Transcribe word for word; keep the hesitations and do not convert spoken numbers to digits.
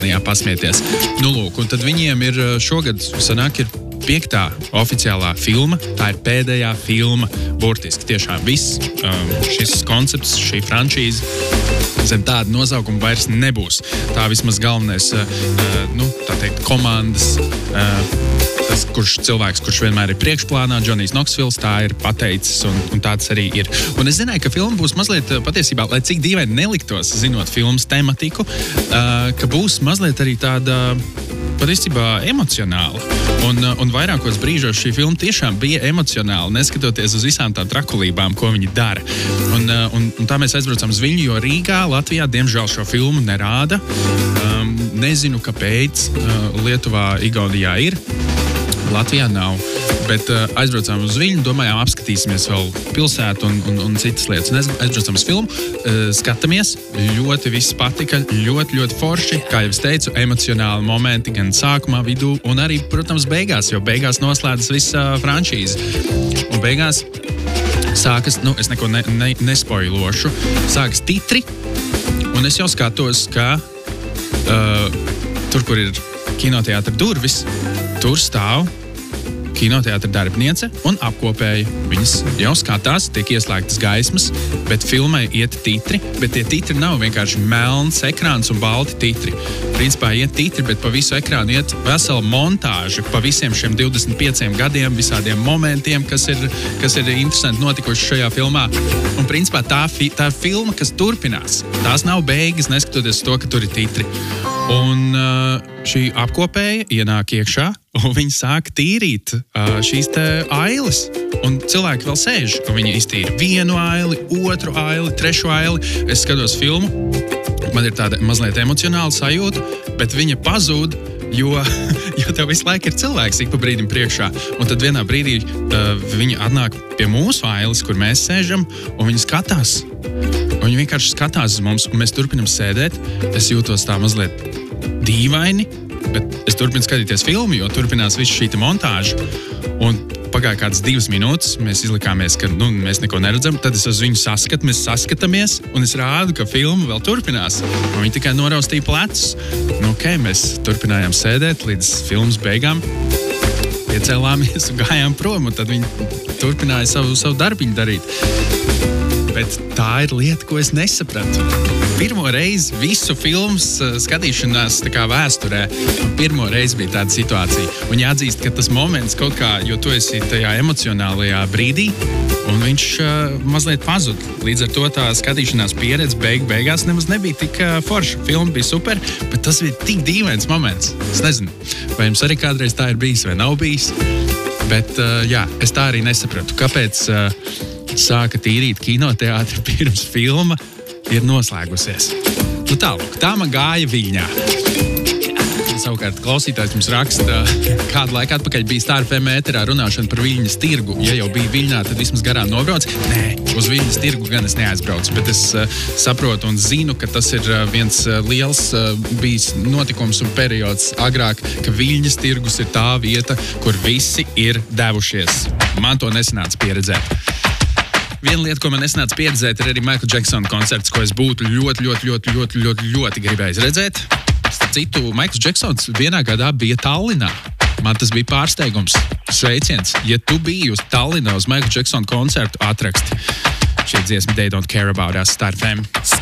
pasmieties. Nu, lūk, un tad viņiem ir šogad, sanāk, ir piektā oficiālā filma. Tā ir pēdējā filma. Burtiski tiešām viss um, šis koncepts, šī franšīze zem tāda nosaukuma vairs nebūs. Tā vismaz galvenais, uh, nu, tā teikt, komandas, uh, tas, kurš cilvēks, kurš vienmēr ir priekšplānā, Džonijs Knoxvills, tā ir pateicis, un, un tāds arī ir. Un es zināju, ka filma būs mazliet, patiesībā, lai cik dīvaini neliktos, zinot filmas tematiku, uh, ka būs mazliet arī tāda patiesībā emocionāla. Un, un vairākos brīžos šī filma tiešām bija emocionāla, neskatoties uz visām tām trakulībām, ko viņi dara. Un, un, un tā mēs aizbraucam uz Viļņu, jo Rīgā, Latvijā, diemžēl šo filmu nerāda. Um, nezinu, kāpēc. Uh, Lietuvā, Igaunijā ir. Latvijā nav. Bet uh, aizbraucām uz Viļņu, domājām, apskatīsimies vēl pilsētu un, un, un citas lietas. Un aizbraucām uz filmu, uh, skatāmies, ļoti viss patika, ļoti, ļoti forši, kā jau es teicu, emocionāli momenti gan sākumā, vidū un arī, protams, beigās, jo beigās noslēdzas visa franšīze. Un beigās sākas, nu, es neko ne, ne, nespoilošu, sākas titri, un es jau skatos, ka uh, tur, kur ir kinoteātra durvis, tur stāv kinoteātra darbiniece un apkopēji. Viņas jau skatās, tiek ieslēgtas gaismas, bet filmai iet titri, bet tie titri nav vienkārši melns ekrāns un balti titri. Principā iet titri, bet pa visu ekrānu iet vesela montāža pa visiem šiem divdesmit pieciem gadiem, visādiem momentiem, kas ir, kas ir interesanti notikuši šajā filmā. Un principā tā, fi, tā filma, kas turpinās, tās nav beigas, neskatoties to, ka tur ir titri. Un šī apkopēja ienāk iekšā, un viņi sāk tīrīt šīs te ailes. Un cilvēki vēl sēž, un viņi iztīra vienu aili, otru aili, trešu aili. Es skatos filmu, man ir tāda mazliet emocionāla sajūta, bet viņa pazūd, jo, jo tev visu laiku ir cilvēks ik pa brīdim priekšā. Un tad vienā brīdī uh, viņi atnāk pie mūsu ailes, kur mēs sēžam, un viņi skatās. Un viņi vienkārši skatās uz mums, un mēs turpinam sēdēt. Es jūtos tā mazliet dīvaini, bet es turpinu skatīties filmu, jo turpinās visu šī montāža. Un pagāja kādas divas minūtes, mēs izlikāmies, ka nu, mēs neko neredzam. Tad es uz viņu saskatu, mēs saskatāmies, un es rādu, ka filma vēl turpinās. Un viņi tikai noraustīja plecus. Nu, ok, mēs turpinājām sēdēt līdz filmas beigām. Piecēlāmies un gājām prom, un tad viņi turpināja savu, savu darbiņu darīt. Bet tā ir lieta, ko es nesapratu. Pirmo reizi visu filmas skatīšanās tā kā vēsturē, pirmo reizi bija tāda situācija. Un jāatzīst, ka tas moments kaut kā, jo tu esi tajā emocionālajā brīdī, un viņš uh, mazliet pazud. Līdz ar to tā skatīšanās pieredze beig, beigās nemaz nebija tik uh, forša. Filma bija super, bet tas bija tik dīvains moments. Es nezinu, vai jums arī kādreiz tā ir bijis vai nav bijis. Bet uh, jā, es tā arī nesapratu. Kāpēc uh, sāka tīrīt kinoteātri pirms filma ir noslēgusies. Nu tālāk, tā man gāja Viļņā. Savukārt klausītājs mums raksta, kādu laiku atpakaļ bija Star F M ēterā runāšana par Viļņas tirgu. Ja jau bija Viļņā, tad vismaz garām nobrauc. Nē, uz Viļņas tirgu gan es neaizbraucu, bet es uh, saprotu un zinu, ka tas ir uh, viens uh, liels uh, bijis notikums un periods agrāk, ka Viļņas tirgus ir tā vieta, kur visi ir devušies. Man to nesanāca pieredzēt. Viena lieta, ko man nesanāca pieredzēt, ir arī Michael Jacksona koncerts, ko es būtu ļoti, ļoti, ļoti, ļoti, ļoti, ļoti gribējis redzēt. Starp citu, Michael Jacksons vienā gadā bija Tallinā. Man tas bija pārsteigums. Sveiciens. Ja tu biji uz Tallinā uz Michael Jacksona koncertu, atraksti. Šī dziesma They Don't Care About Us, Star F M.